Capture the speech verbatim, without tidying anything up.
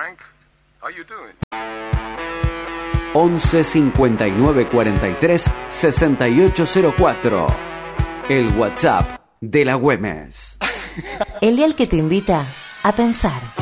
Frank. How you doing? once cincuenta y nueve cuarenta y tres sesenta y ocho cero cuatro. El WhatsApp de la Güemes. El dial que te invita a pensar.